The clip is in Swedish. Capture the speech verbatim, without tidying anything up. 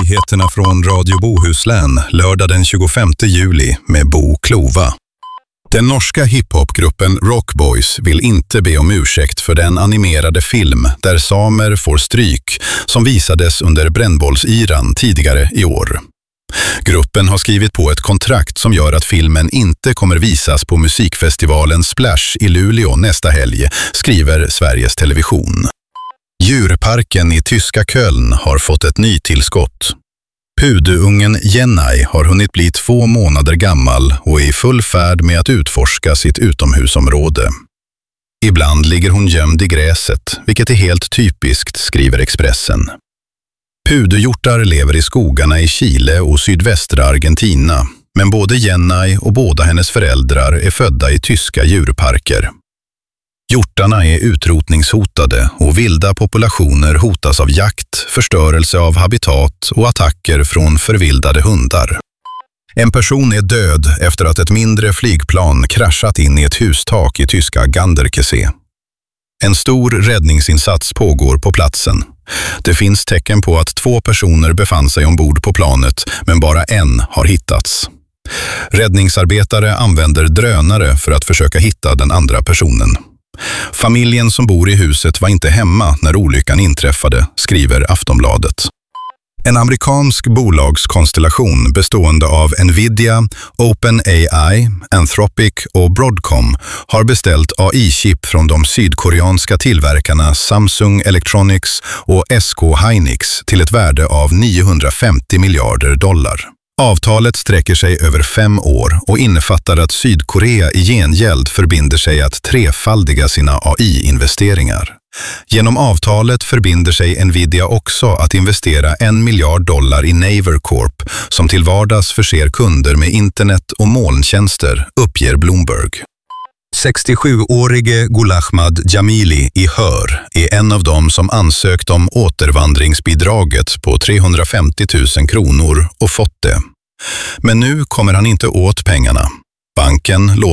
Nyheterna från Radio Bohuslän lördag den tjugofemte juli med Bo Klova. Den norska hiphopgruppen Rockboys vill inte be om ursäkt för den animerade film där samer får stryk som visades under brännbollsyran tidigare i år. Gruppen har skrivit på ett kontrakt som gör att filmen inte kommer visas på musikfestivalen Splash i Luleå nästa helg, skriver Sveriges Television. Djurparken i tyska Köln har fått ett nytillskott. Pudeungen Jenny har hunnit bli två månader gammal och är i full färd med att utforska sitt utomhusområde. Ibland ligger hon gömd i gräset, vilket är helt typiskt, skriver Expressen. Pudehjortar lever i skogarna i Chile och sydvästra Argentina, men både Jenny och båda hennes föräldrar är födda i tyska djurparker. Hjortarna är utrotningshotade och vilda populationer hotas av jakt, förstörelse av habitat och attacker från förvildade hundar. En person är död efter att ett mindre flygplan kraschat in i ett hustak i tyska Ganderkesee. En stor räddningsinsats pågår på platsen. Det finns tecken på att två personer befann sig ombord på planet, men bara en har hittats. Räddningsarbetare använder drönare för att försöka hitta den andra personen. Familjen som bor i huset var inte hemma när olyckan inträffade, skriver Aftonbladet. En amerikansk bolagskonstellation bestående av Nvidia, OpenAI, Anthropic och Broadcom har beställt A I-chip från de sydkoreanska tillverkarna Samsung Electronics och S K Hynix till ett värde av niohundrafemtio miljarder dollar. Avtalet sträcker sig över fem år och innefattar att Sydkorea i gengäld förbinder sig att trefaldiga sina A I-investeringar. Genom avtalet förbinder sig Nvidia också att investera en miljard dollar i Naver Corp som till vardags förser kunder med internet- och molntjänster, uppger Bloomberg. sextiosjuårige Gulahmad Jamili i Hör är en av dem som ansökt om återvandringsbidraget på trehundrafemtio tusen kronor och fått det. Men nu kommer han inte åt pengarna. Banken låter